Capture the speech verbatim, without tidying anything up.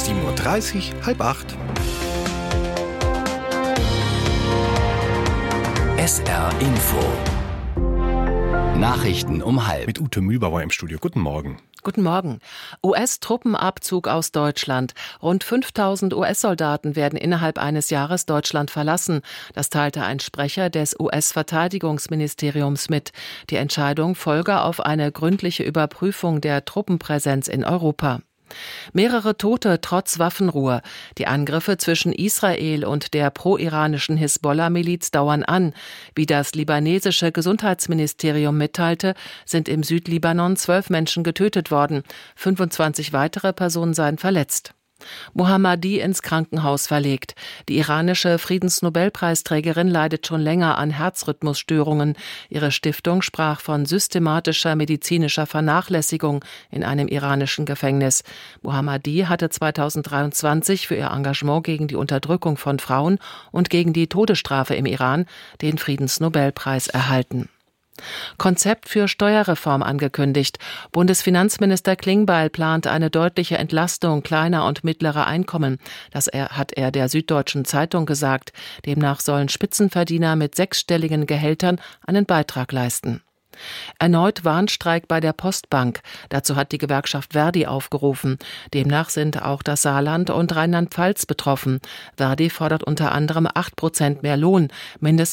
sieben Uhr dreißig, halb acht. S R Info. Nachrichten um halb. Mit Ute Mühlbauer im Studio. Guten Morgen. Guten Morgen. U S-Truppenabzug aus Deutschland. Rund fünftausend U S-Soldaten werden innerhalb eines Jahres Deutschland verlassen. Das teilte ein Sprecher des U S-Verteidigungsministeriums mit. Die Entscheidung folge auf eine gründliche Überprüfung der Truppenpräsenz in Europa. Mehrere Tote trotz Waffenruhe. Die Angriffe zwischen Israel und der pro-iranischen Hisbollah-Miliz dauern an. Wie das libanesische Gesundheitsministerium mitteilte, sind im Südlibanon zwölf Menschen getötet worden. fünfundzwanzig weitere Personen seien verletzt. Mohammadi ins Krankenhaus verlegt. Die iranische Friedensnobelpreisträgerin leidet schon länger an Herzrhythmusstörungen. Ihre Stiftung sprach von systematischer medizinischer Vernachlässigung in einem iranischen Gefängnis. Mohammadi hatte zweitausenddreiundzwanzig für ihr Engagement gegen die Unterdrückung von Frauen und gegen die Todesstrafe im Iran den Friedensnobelpreis erhalten. Konzept für Steuerreform angekündigt. Bundesfinanzminister Klingbeil plant eine deutliche Entlastung kleiner und mittlerer Einkommen. Das hat er der Süddeutschen Zeitung gesagt. Demnach sollen Spitzenverdiener mit sechsstelligen Gehältern einen Beitrag leisten. Erneut Warnstreik bei der Postbank. Dazu hat die Gewerkschaft Verdi aufgerufen. Demnach sind auch das Saarland und Rheinland-Pfalz betroffen. Verdi fordert unter anderem acht Prozent mehr Lohn, mindestens